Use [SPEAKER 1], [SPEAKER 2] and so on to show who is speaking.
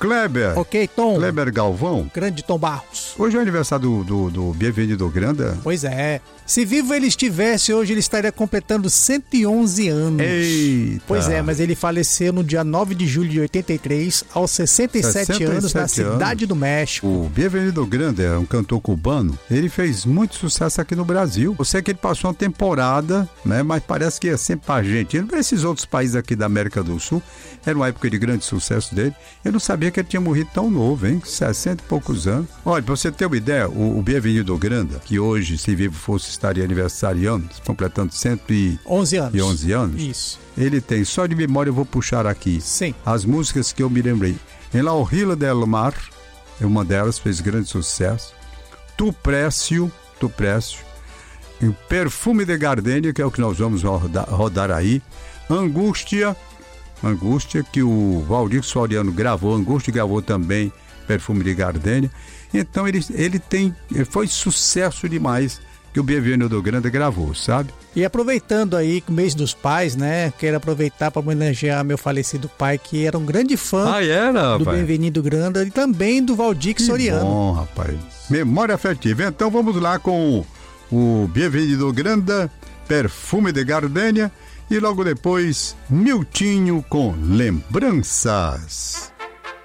[SPEAKER 1] Kleber.
[SPEAKER 2] Ok, Tom.
[SPEAKER 1] Kleber Galvão.
[SPEAKER 2] Grande Tom Barros.
[SPEAKER 1] Hoje é o aniversário do Bienvenido Granda.
[SPEAKER 2] Pois é. Se vivo ele estivesse, hoje ele estaria completando 111 anos.
[SPEAKER 1] Eita.
[SPEAKER 2] Pois é, mas ele faleceu no dia 9 de julho de 83, aos 67 anos, na Cidade do México.
[SPEAKER 1] O Bienvenido Granda é um cantor cubano. Ele fez muito sucesso aqui no Brasil. Eu sei que ele passou uma temporada, né? Mas parece que é sempre pra Argentina, para esses outros países aqui da América do Sul. Era uma época de grande sucesso dele. Eu não sabia que ele tinha morrido tão novo, hein? 60 e poucos anos. Olha, pra você ter uma ideia, o Bienvenido Granda, que hoje, se vivo fosse, estaria aniversariando, completando 111 anos.
[SPEAKER 2] Isso.
[SPEAKER 1] Ele tem, só de memória eu vou puxar aqui.
[SPEAKER 2] Sim.
[SPEAKER 1] As músicas que eu me lembrei. Em La Orilla del Mar, uma delas fez grande sucesso. Tu Précio, e o Perfume de Gardenia, que é o que nós vamos rodar aí. Angústia, que o Valdir Soriano gravou. Angústia gravou também Perfume de Gardenia. Então ele foi sucesso demais que o Bienvenido Granda gravou, sabe?
[SPEAKER 2] E aproveitando aí o mês dos pais, né? Quero aproveitar para homenagear meu falecido pai, que era um grande fã do Bienvenido Granda e também do Valdir Soriano.
[SPEAKER 1] Bom, rapaz. Memória afetiva. Então vamos lá com o Bienvenido Granda, Perfume de Gardenia, e logo depois Miltinho com Lembranças.